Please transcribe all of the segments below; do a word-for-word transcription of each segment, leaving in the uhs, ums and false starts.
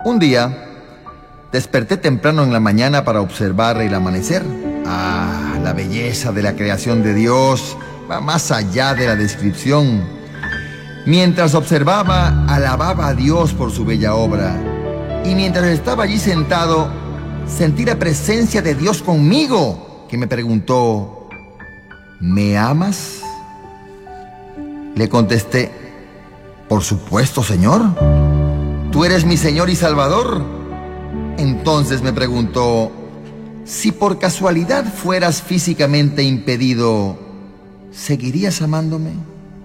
Un día, desperté temprano en la mañana para observar el amanecer. Ah, la belleza de la creación de Dios va más allá de la descripción. Mientras observaba, alababa a Dios por su bella obra. Y mientras estaba allí sentado, sentí la presencia de Dios conmigo, que me preguntó: ¿me amas? Le contesté: por supuesto, Señor. Tú eres mi Señor y Salvador. Entonces me preguntó: si por casualidad fueras físicamente impedido, ¿seguirías amándome?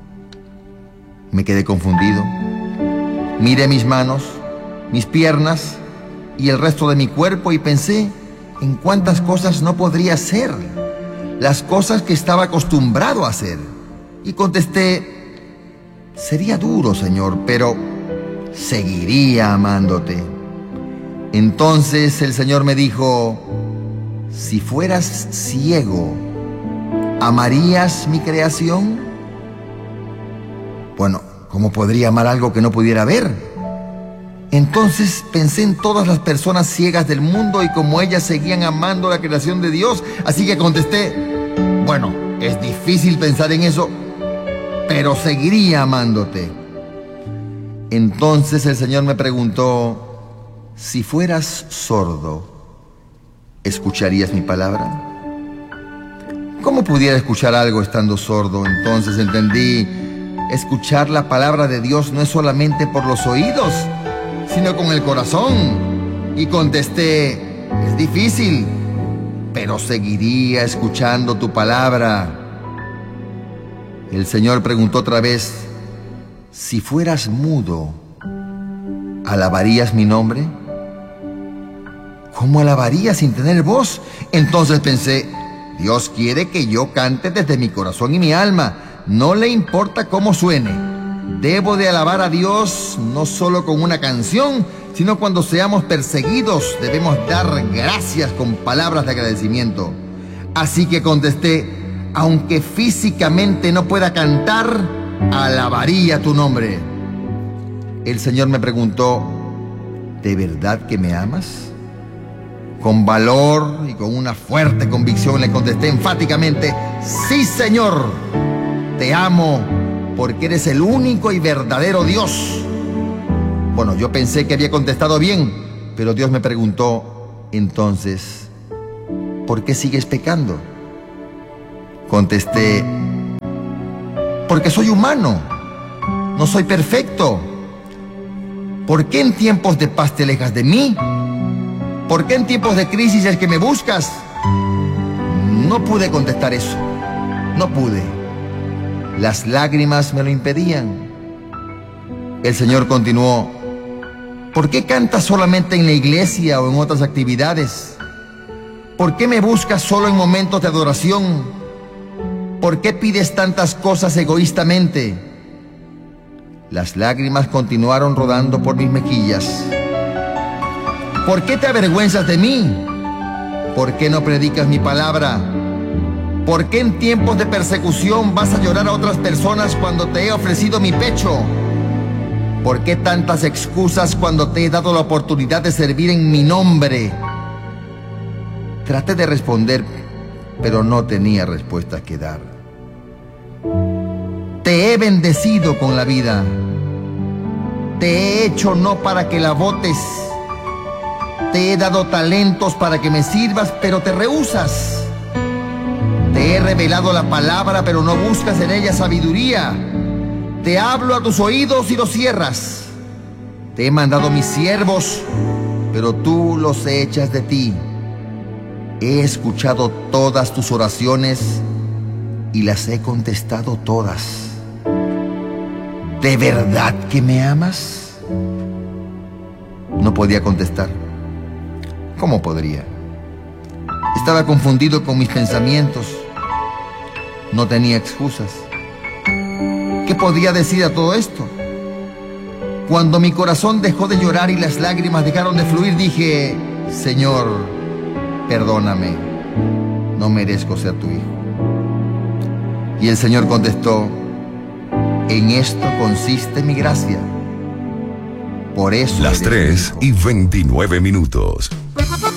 Me quedé confundido. Miré mis manos, mis piernas y el resto de mi cuerpo y pensé en cuántas cosas no podría hacer, las cosas que estaba acostumbrado a hacer. Y contesté: sería duro, Señor, pero seguiría amándote. Entonces el Señor me dijo: si fueras ciego, ¿amarías mi creación? Bueno, ¿cómo podría amar algo que no pudiera ver? Entonces pensé en todas las personas ciegas del mundo y cómo ellas seguían amando la creación de Dios. Así que contesté: bueno, es difícil pensar en eso, pero seguiría amándote. Entonces el Señor me preguntó: si fueras sordo, ¿escucharías mi palabra? ¿Cómo pudiera escuchar algo estando sordo? Entonces entendí: escuchar la palabra de Dios no es solamente por los oídos, sino con el corazón. Y contesté: es difícil, pero seguiría escuchando tu palabra. El Señor preguntó otra vez: si fueras mudo, ¿alabarías mi nombre? ¿Cómo alabaría sin tener voz? Entonces pensé: Dios quiere que yo cante desde mi corazón y mi alma. No le importa cómo suene. Debo de alabar a Dios no solo con una canción, sino cuando seamos perseguidos debemos dar gracias con palabras de agradecimiento. Así que contesté: aunque físicamente no pueda cantar, alabaría tu nombre. El Señor me preguntó: ¿de verdad que me amas? Con valor y con una fuerte convicción le contesté enfáticamente: sí, Señor, te amo porque eres el único y verdadero Dios. Bueno, yo pensé que había contestado bien, pero Dios me preguntó entonces: ¿por qué sigues pecando? Contesté: porque soy humano, no soy perfecto. ¿Por qué en tiempos de paz te alejas de mí? ¿Por qué en tiempos de crisis es que me buscas? No pude contestar eso. No pude. Las lágrimas me lo impedían. El Señor continuó: ¿por qué cantas solamente en la iglesia o en otras actividades? ¿Por qué me buscas solo en momentos de adoración? ¿Por qué pides tantas cosas egoístamente? Las lágrimas continuaron rodando por mis mejillas. ¿Por qué te avergüenzas de mí? ¿Por qué no predicas mi palabra? ¿Por qué en tiempos de persecución vas a llorar a otras personas cuando te he ofrecido mi pecho? ¿Por qué tantas excusas cuando te he dado la oportunidad de servir en mi nombre? Traté de responder, pero no tenía respuestas que dar. Te he bendecido con la vida. Te he hecho no para que la botes. Te he dado talentos para que me sirvas, pero te rehúsas. Te he revelado la palabra, pero no buscas en ella sabiduría. Te hablo a tus oídos y los cierras. Te he mandado mis siervos, pero tú los echas de ti. He escuchado todas tus oraciones y las he contestado todas. ¿De verdad que me amas? No podía contestar. ¿Cómo podría? Estaba confundido con mis pensamientos. No tenía excusas. ¿Qué podía decir a todo esto? Cuando mi corazón dejó de llorar y las lágrimas dejaron de fluir, dije: Señor, perdóname. No merezco ser tu hijo. Y el Señor contestó: en esto consiste mi gracia, Por eso Las eres mi tres hijo. y veintinueve minutos.